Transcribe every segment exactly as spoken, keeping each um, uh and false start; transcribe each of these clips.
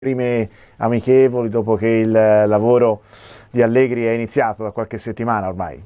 prime amichevoli dopo che il lavoro di Allegri è iniziato da qualche settimana ormai?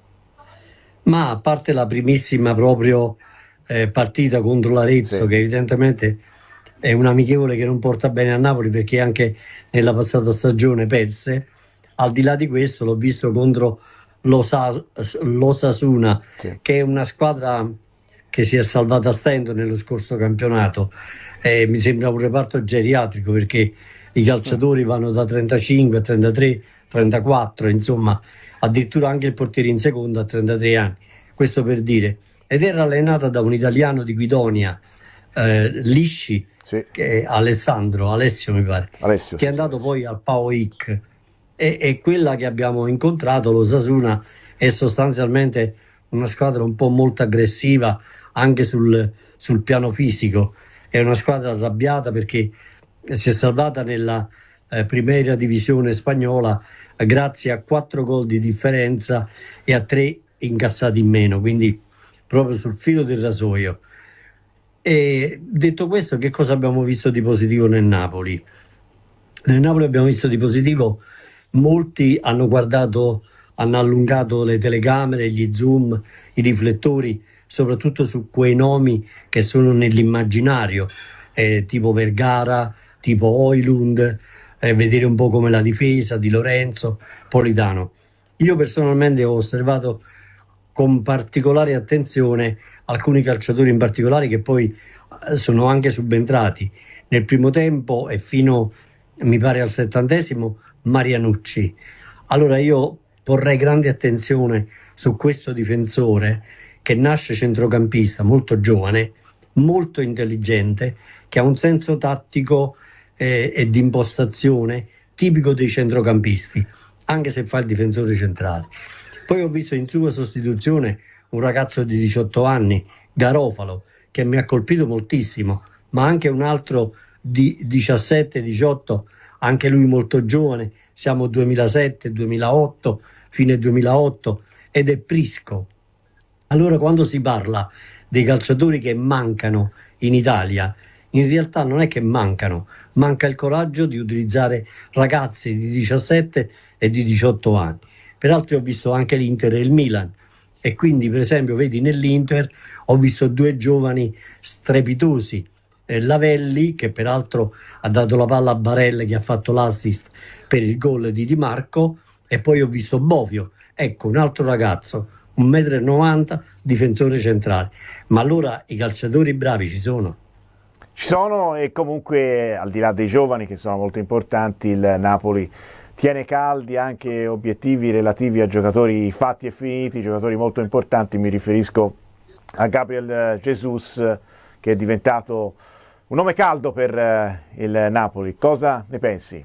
Ma a parte la primissima proprio eh, partita contro l'Arezzo, Sì. che evidentemente è un amichevole che non porta bene a Napoli perché anche nella passata stagione perse, al di là di questo l'ho visto contro l'Osa- l'Osasuna, Sì. che è una squadra che si è salvata a stento nello scorso campionato. Eh, mi sembra un reparto geriatrico perché i calciatori vanno da trentacinque a trentatré, trentaquattro, insomma, addirittura anche il portiere in seconda a trentatré anni. Questo per dire. Ed era allenata da un italiano di Guidonia, eh, Lisci, Sì. che è Alessandro, Alessio mi pare, Alessio, che è sì, sì, andato Alessio. poi al PAOK. E, e quella che abbiamo incontrato, l'Osasuna, è sostanzialmente una squadra un po' molto aggressiva anche sul, sul piano fisico. È una squadra arrabbiata perché si è salvata nella eh, Primera Divisione spagnola eh, grazie a quattro gol di differenza e a tre incassati in meno, quindi proprio sul filo del rasoio. E detto questo, che cosa abbiamo visto di positivo nel Napoli? Nel Napoli abbiamo visto di positivo, molti hanno guardato, hanno allungato le telecamere, gli zoom, i riflettori, soprattutto su quei nomi che sono nell'immaginario, eh, tipo Vergara, tipo Oilund, eh, vedere un po' come la difesa di Lorenzo, Politano. Io personalmente ho osservato con particolare attenzione alcuni calciatori in particolare che poi eh, sono anche subentrati nel primo tempo e fino, mi pare, al settantesimo, Marianucci. Allora io porrei grande attenzione su questo difensore che nasce centrocampista, molto giovane, molto intelligente, che ha un senso tattico eh, e di impostazione tipico dei centrocampisti, anche se fa il difensore centrale. Poi ho visto in sua sostituzione un ragazzo di diciotto anni, Garofalo, che mi ha colpito moltissimo, ma anche un altro di diciassette diciotto, anche lui molto giovane, siamo duemilasette duemilaotto, fine duemilaotto, ed è Prisco. Allora quando si parla dei calciatori che mancano in Italia, in realtà non è che mancano, manca il coraggio di utilizzare ragazzi di diciassette e di diciotto anni. Peraltro ho visto anche l'Inter e il Milan, e quindi per esempio vedi nell'Inter ho visto due giovani strepitosi, eh, Lavelli, che peraltro ha dato la palla a Barella, che ha fatto l'assist per il gol di Di Marco, e poi ho visto Bovio, ecco un altro ragazzo, un metro e novanta, difensore centrale. Ma allora i calciatori bravi ci sono. Ci sono, e comunque al di là dei giovani che sono molto importanti, il Napoli tiene caldi anche obiettivi relativi a giocatori fatti e finiti, giocatori molto importanti. Mi riferisco a Gabriel Jesus, che è diventato un nome caldo per il Napoli. Cosa ne pensi?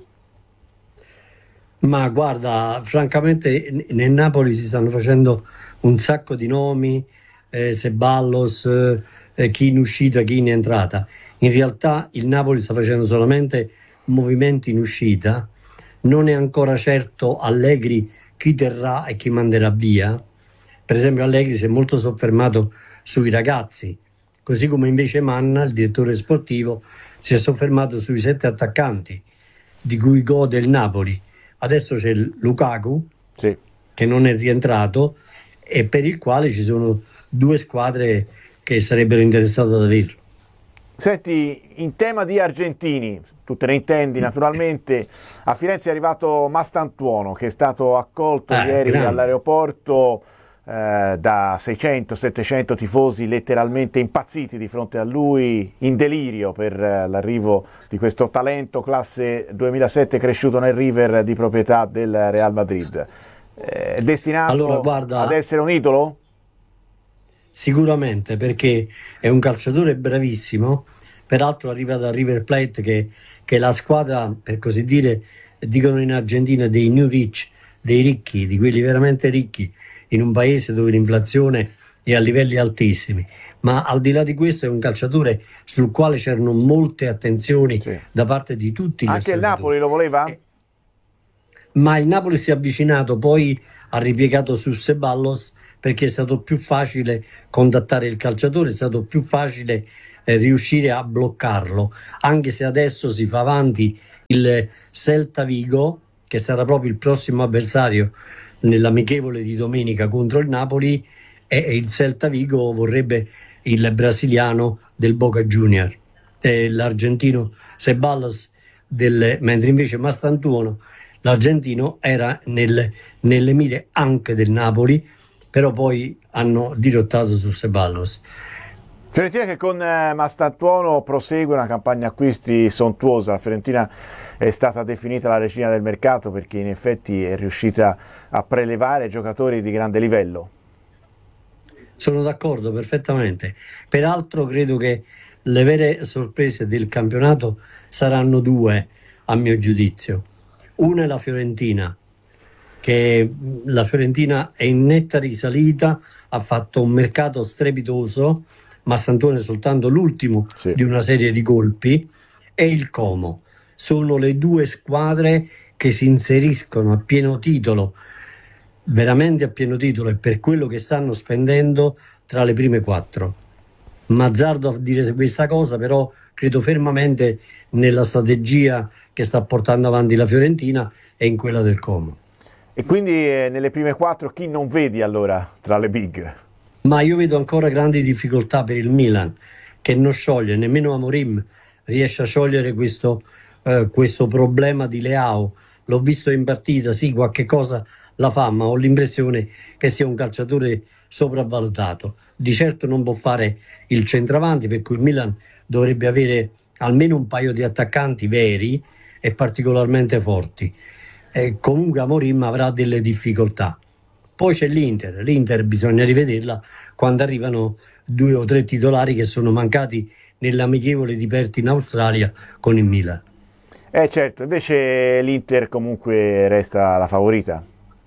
Ma guarda, francamente nel Napoli si stanno facendo un sacco di nomi, eh, Ceballos, eh, chi in uscita, chi in entrata. In realtà il Napoli sta facendo solamente movimenti in uscita, non è ancora certo Allegri chi terrà e chi manderà via. Per esempio Allegri si è molto soffermato sui ragazzi, così come invece Manna, il direttore sportivo, si è soffermato sui sette attaccanti di cui gode il Napoli. Adesso c'è Lukaku, Sì. che non è rientrato e per il quale ci sono due squadre che sarebbero interessate ad averlo. Senti, in tema di argentini, tu te ne intendi naturalmente, a Firenze è arrivato Mastantuono, che è stato accolto Eh, ieri grande. all'aeroporto eh, da seicento settecento tifosi letteralmente impazziti di fronte a lui, in delirio per eh, l'arrivo di questo talento classe duemilasette cresciuto nel River di proprietà del Real Madrid. Eh, È destinato Allora, ad guarda, essere un idolo? sicuramente perché è un calciatore bravissimo, peraltro arriva da River Plate che, che è la squadra, per così dire, dicono in Argentina, dei new rich, dei ricchi, di quelli veramente ricchi, in un paese dove l'inflazione è a livelli altissimi. Ma al di là di questo è un calciatore sul quale c'erano molte attenzioni Sì. da parte di tutti gli Anche il osservatori. Napoli lo voleva? E- ma il Napoli si è avvicinato, poi ha ripiegato su Ceballos perché è stato più facile contattare il calciatore, è stato più facile eh, riuscire a bloccarlo, anche se adesso si fa avanti il Celta Vigo, che sarà proprio il prossimo avversario nell'amichevole di domenica contro il Napoli, e il Celta Vigo vorrebbe il brasiliano del Boca Junior, e l'argentino Ceballos, del, mentre invece Mastantuono, l'argentino, era nel, nelle mire anche del Napoli, però poi hanno dirottato su Ceballos. Fiorentina che con eh, Mastantuono prosegue una campagna acquisti sontuosa. La Fiorentina è stata definita la regina del mercato perché in effetti è riuscita a prelevare giocatori di grande livello. Sono d'accordo perfettamente. Peraltro credo che le vere sorprese del campionato saranno due, a mio giudizio. Una è la Fiorentina, che la Fiorentina è in netta risalita, ha fatto un mercato strepitoso, Mastantuono è soltanto l'ultimo Sì. di una serie di colpi, e il Como. Sono le due squadre che si inseriscono a pieno titolo, veramente a pieno titolo, e per quello che stanno spendendo, tra le prime quattro. Mazzardo a dire questa cosa, però credo fermamente nella strategia che sta portando avanti la Fiorentina e in quella del Como. E quindi eh, nelle prime quattro chi non vedi allora tra le big? Ma io vedo ancora grandi difficoltà per il Milan, che non scioglie, nemmeno Amorim riesce a sciogliere questo, eh, questo problema di Leao. L'ho visto in partita, sì, qualche cosa la fa, ma ho l'impressione che sia un calciatore sopravvalutato. Di certo non può fare il centravanti, per cui il Milan dovrebbe avere almeno un paio di attaccanti veri e particolarmente forti. E comunque Amorim avrà delle difficoltà. Poi c'è l'Inter, l'Inter bisogna rivederla quando arrivano due o tre titolari che sono mancati nell'amichevole di Perth in Australia con il Milan. Eh certo, invece l'Inter comunque resta la favorita.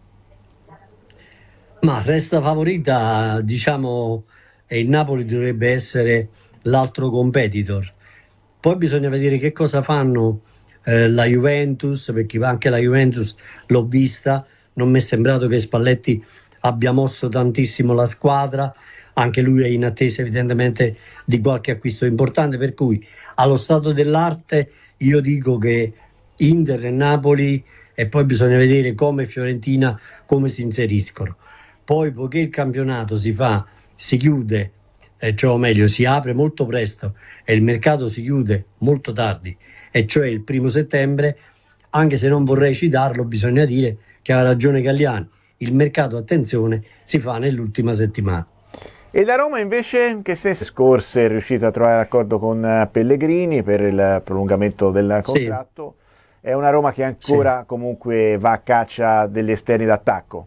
Ma resta favorita, diciamo, e il Napoli dovrebbe essere l'altro competitor. Poi bisogna vedere che cosa fanno eh, la Juventus, perché anche la Juventus l'ho vista, non mi è sembrato che Spalletti abbia mosso tantissimo la squadra, anche lui è in attesa evidentemente di qualche acquisto importante, per cui allo stato dell'arte io dico che Inter e Napoli, e poi bisogna vedere come Fiorentina come si inseriscono. Poi poiché il campionato si fa, si chiude, eh, cioè o meglio si apre molto presto e il mercato si chiude molto tardi, e cioè il primo settembre, anche se non vorrei citarlo, bisogna dire che ha ragione Galliani, il mercato, attenzione, si fa nell'ultima settimana. E la Roma invece, che senso scorse è riuscita a trovare l'accordo con Pellegrini per il prolungamento del contratto? Sì. È una Roma che ancora sì. comunque va a caccia degli esterni d'attacco.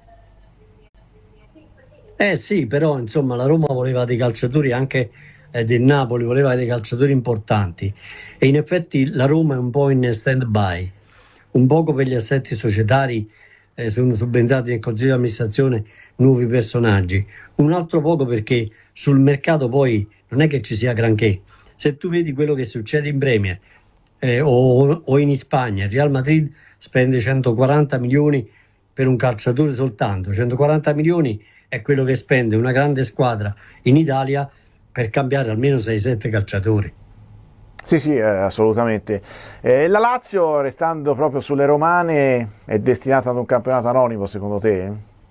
Eh sì, però insomma la Roma voleva dei calciatori, anche eh, del Napoli voleva dei calciatori importanti, e in effetti la Roma è un po' in stand-by, un poco per gli assetti societari. Eh, sono subentrati nel consiglio di amministrazione nuovi personaggi, un altro poco perché sul mercato poi non è che ci sia granché. Se tu vedi quello che succede in Premier eh, o, o in Spagna, il Real Madrid spende centoquaranta milioni per un calciatore soltanto. centoquaranta milioni è quello che spende una grande squadra in Italia per cambiare almeno sei sette calciatori. Sì, sì, eh, assolutamente. Eh, la Lazio, restando proprio sulle romane, è destinata ad un campionato anonimo, secondo te?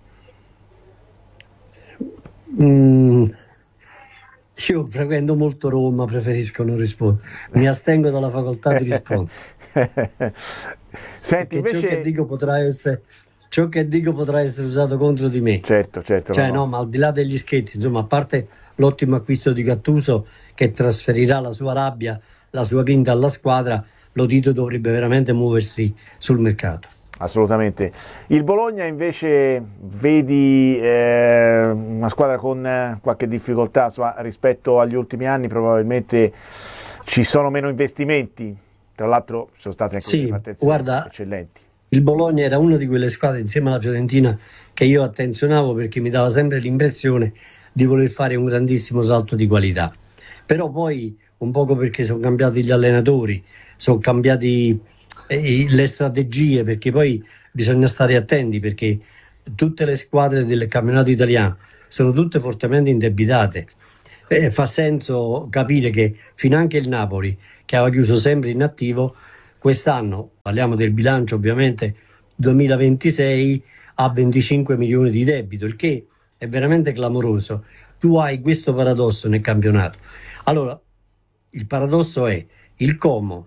Mm, io frequento molto Roma, preferisco non rispondere. Mi astengo dalla facoltà di rispondere. Senti, invece... ciò che dico potrà essere... Ciò che dico potrà essere usato contro di me. Certo, certo. Cioè, no, no, no, ma al di là degli scherzi, insomma, a parte l'ottimo acquisto di Gattuso che trasferirà la sua rabbia, la sua grinta alla squadra, l'Odito dovrebbe veramente muoversi sul mercato. Assolutamente. Il Bologna invece vedi eh, una squadra con eh, qualche difficoltà, insomma, rispetto agli ultimi anni probabilmente ci sono meno investimenti, tra l'altro sono state anche sì, delle partenze guarda, eccellenti. Il Bologna era una di quelle squadre insieme alla Fiorentina che io attenzionavo perché mi dava sempre l'impressione di voler fare un grandissimo salto di qualità. Però poi, un poco perché sono cambiati gli allenatori, sono cambiati eh, le strategie, perché poi bisogna stare attenti, perché tutte le squadre del campionato italiano sono tutte fortemente indebitate. Eh, fa senso capire che finanche il Napoli, che aveva chiuso sempre in attivo, quest'anno, parliamo del bilancio ovviamente duemilaventisei, ha venticinque milioni di debito, il che è veramente clamoroso. Tu hai questo paradosso nel campionato. Allora, il paradosso è il Como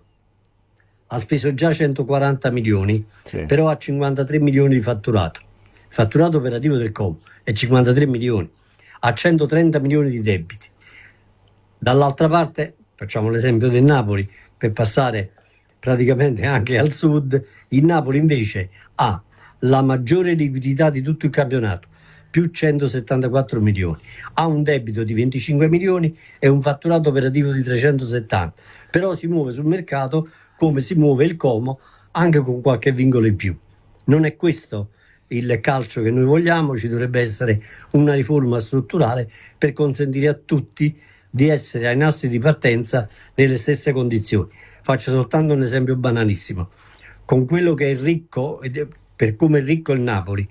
ha speso già centoquaranta milioni, Sì. però ha cinquantatré milioni di fatturato. Il fatturato operativo del Como è cinquantatré milioni, ha centotrenta milioni di debiti. Dall'altra parte, facciamo l'esempio del Napoli, per passare praticamente anche al sud, il Napoli invece ha la maggiore liquidità di tutto il campionato, più centosettantaquattro milioni, ha un debito di venticinque milioni e un fatturato operativo di trecentosettanta, però si muove sul mercato come si muove il Como, anche con qualche vincolo in più. Non è questo il calcio che noi vogliamo, ci dovrebbe essere una riforma strutturale per consentire a tutti di essere ai nastri di partenza nelle stesse condizioni. Faccio soltanto un esempio banalissimo. Con quello che è ricco, per come è ricco il Napoli,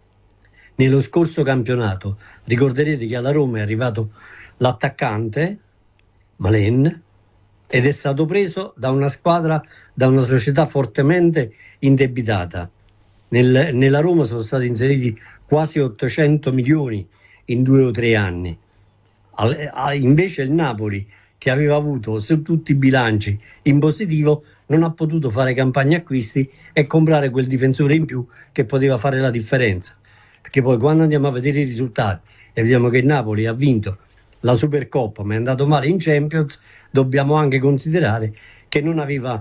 nello scorso campionato, ricorderete che alla Roma è arrivato l'attaccante, Malen, ed è stato preso da una squadra, da una società fortemente indebitata. Nel, nella Roma sono stati inseriti quasi ottocento milioni in due o tre anni. Al, a, invece il Napoli, che aveva avuto su tutti i bilanci in positivo, non ha potuto fare campagna acquisti e comprare quel difensore in più che poteva fare la differenza. Perché poi quando andiamo a vedere i risultati e vediamo che il Napoli ha vinto la Supercoppa ma è andato male in Champions, dobbiamo anche considerare che non aveva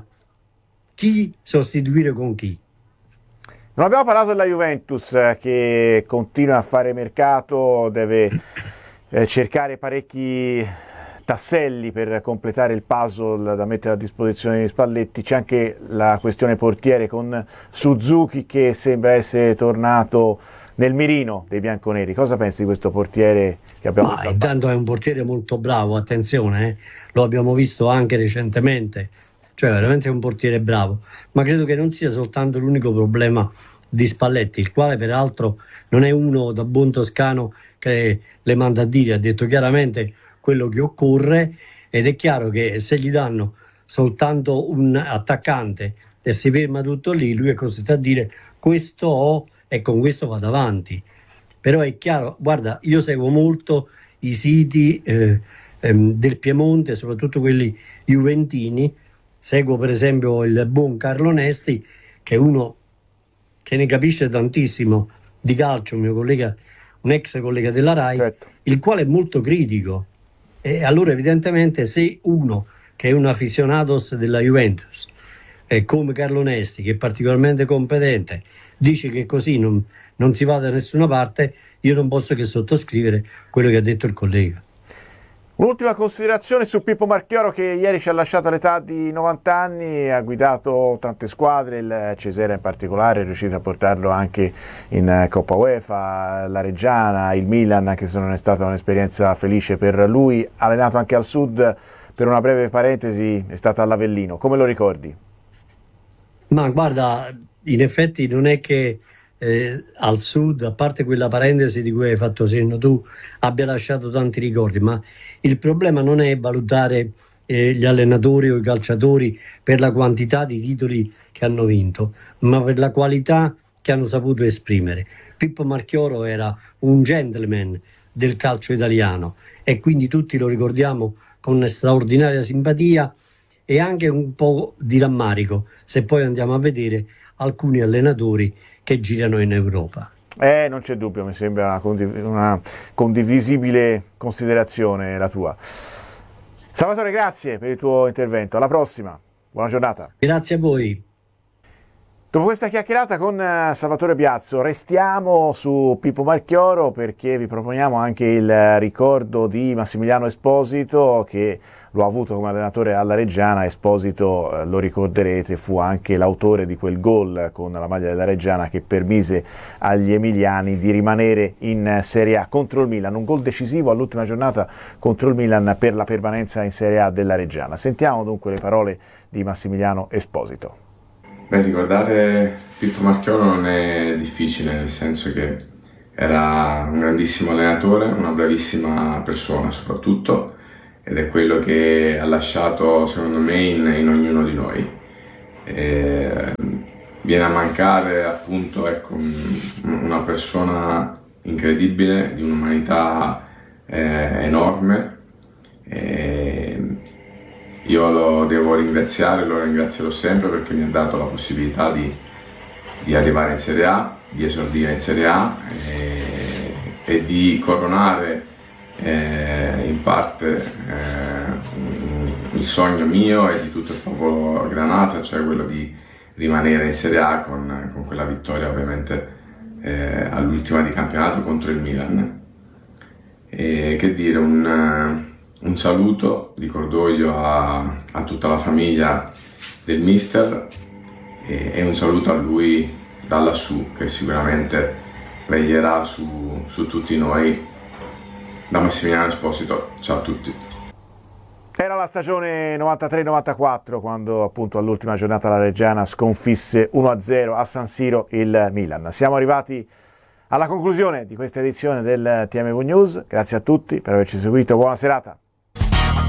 chi sostituire con chi. Non abbiamo parlato della Juventus, eh, che continua a fare mercato, deve eh, cercare parecchi tasselli per completare il puzzle da mettere a disposizione di Spalletti. C'è anche la questione portiere con Suzuki, che sembra essere tornato nel mirino dei bianconeri. Cosa pensi di questo portiere che abbiamo Ma intanto è un portiere molto bravo, attenzione, eh? Lo abbiamo visto anche recentemente, cioè veramente è un portiere bravo, ma credo che non sia soltanto l'unico problema di Spalletti, il quale peraltro non è uno da buon toscano che le manda a dire, ha detto chiaramente quello che occorre, ed è chiaro che se gli danno soltanto un attaccante e si ferma tutto lì, lui è costretto a dire questo ho e con questo vado avanti. Però è chiaro, guarda, io seguo molto i siti eh, ehm, del Piemonte, soprattutto quelli juventini, seguo per esempio il buon Carlo Nesti, che è uno che ne capisce tantissimo di calcio, un mio collega, un ex collega della RAI, certo, il quale è molto critico. E allora evidentemente se uno che è un aficionados della Juventus, eh, come Carlo Nesti, che è particolarmente competente, dice che così non, non si va da nessuna parte, io non posso che sottoscrivere quello che ha detto il collega. Un'ultima considerazione su Pippo Marchioro, che ieri ci ha lasciato all'età di novanta anni, ha guidato tante squadre, il Cesena in particolare, è riuscito a portarlo anche in Coppa UEFA, la Reggiana, il Milan, che se non è stata un'esperienza felice per lui, allenato anche al sud, per una breve parentesi è stato all'Avellino. Come lo ricordi? Ma guarda, in effetti non è che eh, al sud, a parte quella parentesi di cui hai fatto cenno tu, abbia lasciato tanti ricordi, ma il problema non è valutare eh, gli allenatori o i calciatori per la quantità di titoli che hanno vinto, ma per la qualità che hanno saputo esprimere. Pippo Marchioro era un gentleman del calcio italiano e quindi tutti lo ricordiamo con straordinaria simpatia e anche un po' di rammarico se poi andiamo a vedere alcuni allenatori che girano in Europa. Eh, non c'è dubbio, mi sembra una, condiv- una condivisibile considerazione la tua. Salvatore, grazie per il tuo intervento, alla prossima, buona giornata. Grazie a voi. Dopo questa chiacchierata con Salvatore Piazzo restiamo su Pippo Marchioro, perché vi proponiamo anche il ricordo di Massimiliano Esposito, che lo ha avuto come allenatore alla Reggiana. Esposito, lo ricorderete, fu anche l'autore di quel gol con la maglia della Reggiana che permise agli emiliani di rimanere in Serie A contro il Milan, un gol decisivo all'ultima giornata contro il Milan per la permanenza in Serie A della Reggiana. Sentiamo dunque le parole di Massimiliano Esposito. Beh, ricordare Pippo Marchioro non è difficile, nel senso che era un grandissimo allenatore, una bravissima persona soprattutto, ed è quello che ha lasciato, secondo me, in, in ognuno di noi. E viene a mancare appunto, ecco, una persona incredibile, di un'umanità eh, enorme. E io lo devo ringraziare, lo ringrazierò sempre perché mi ha dato la possibilità di, di arrivare in Serie A, di esordire in Serie A e, e di coronare eh, in parte eh, il sogno mio e di tutto il popolo Granata, cioè quello di rimanere in Serie A con, con quella vittoria ovviamente eh, all'ultima di campionato contro il Milan. E che dire, un, un saluto di cordoglio a, a tutta la famiglia del mister e, e un saluto a lui da lassù, che sicuramente veglierà su, su tutti noi. Da Massimiliano Esposito, ciao a tutti. Era la stagione novantatré novantaquattro quando appunto all'ultima giornata la Reggiana sconfisse uno a zero a San Siro il Milan. Siamo arrivati alla conclusione di questa edizione del T M V News, grazie a tutti per averci seguito, buona serata.